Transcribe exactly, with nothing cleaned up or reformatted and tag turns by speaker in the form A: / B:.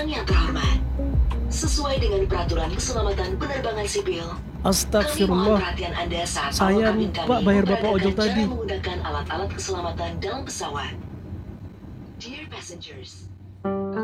A: Penumpang yang terhormat, sesuai dengan peraturan keselamatan penerbangan sipil, kami mohon
B: Astagfirullah,
A: perhatian Anda saat
B: saya
A: awak kabin
B: lupa
A: kami
B: bayar bapak
A: memperagakan
B: ojol
A: cara
B: tadi.
A: menggunakan alat-alat keselamatan dalam pesawat. Dear passengers,